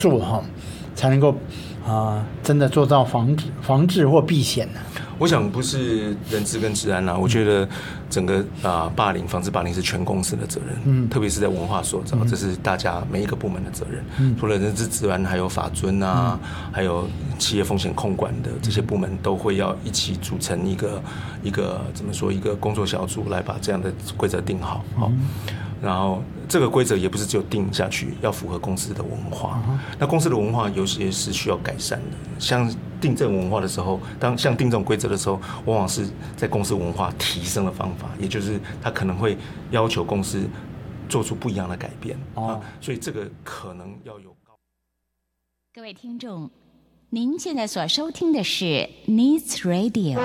做哈，才能够真的做到防治或避险呢？ 我想不是人资跟治安我觉得整个霸凌、防治霸凌是全公司的责任，特别是在文化塑造，这是大家每一个部门的责任。除了人资、治安，还有法遵还有企业风险控管的这些部门，都会要一起组成一个怎么说一个工作小组来把这样的规则定好。然后这个规则也不是只有定下去，要符合公司的文化。那公司的文化有些是需要改善的，像定这种文化的时候，像定这种规则的时候，往往是在公司文化提升的方法，也就是他可能会要求公司做出不一样的改变。所以这个可能要有。 各位听众，您现在所收听的是 Needs Radio。